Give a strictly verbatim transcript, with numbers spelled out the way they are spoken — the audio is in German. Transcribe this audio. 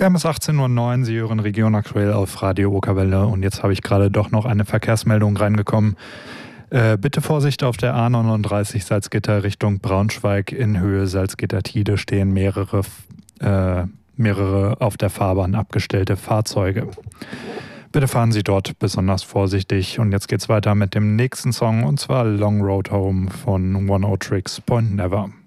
Wir haben es achtzehn Uhr neun, Sie hören Region aktuell auf Radio Okerwelle und jetzt habe ich gerade doch noch eine Verkehrsmeldung reingekommen. Äh, bitte Vorsicht auf der A neununddreißig Salzgitter Richtung Braunschweig in Höhe Salzgitter-Tide stehen mehrere, äh, mehrere auf der Fahrbahn abgestellte Fahrzeuge. Bitte fahren Sie dort besonders vorsichtig und jetzt geht's weiter mit dem nächsten Song und zwar Long Road Home von One-O Tricks Point Never.